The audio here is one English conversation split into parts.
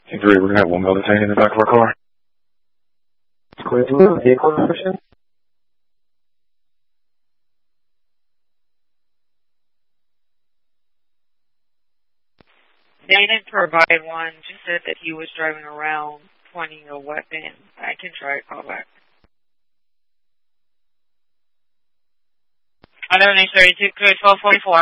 10-3, we're going to have one male detained in the back of our car. Clear through, vehicle description. They didn't provide one, just said that he was driving around pointing a weapon. I can try a call back. 11-32, clear 1244.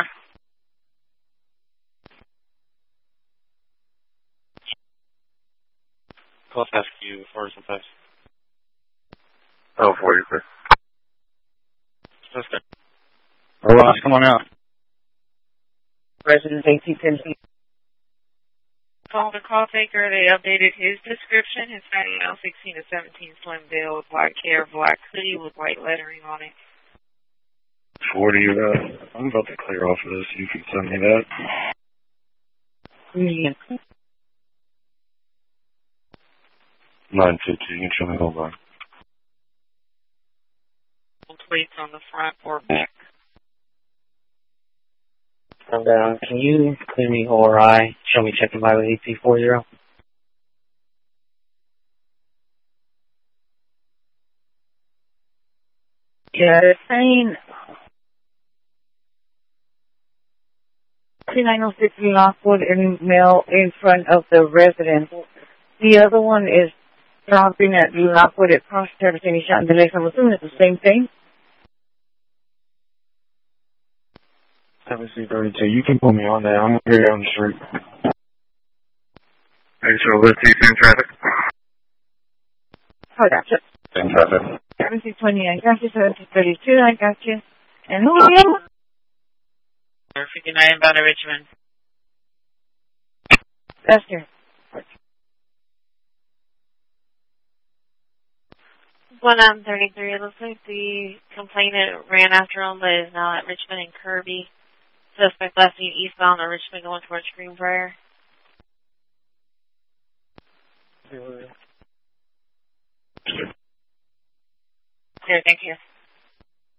Call task you for some text. Oh, 40, clear. That's good. Ross, come on out. Resident 1810. Called the call taker. They updated his description. His fatty male 16 to 17, slim build, black hair, black hoodie with white lettering on it. 40, I'm about to clear off of this. You can send me that. Yeah. 950, you can show me the whole line. Plates on the front or back. I'm down. Can you clear me ORI? Show me checking by with AP40. Yeah, they're saying 2906 Lockwood and male in front of the residence. The other one is dropping at Lockwood at Cross Service and he shot in the leg. I'm assuming it's the same thing. 7C32, you can put me on there. I'm here on the street. Hey, so let's see same traffic. Oh, gotcha. Same traffic. 7C20, I got you. 7C32, I got you. And who are you? 59 inbound to Richmond. That's your. 33. It looks like the complainant ran after him, but is now at Richmond and Kirby. Suspect left seen eastbound on Richmond going towards Greenbrier. Clear, thank you.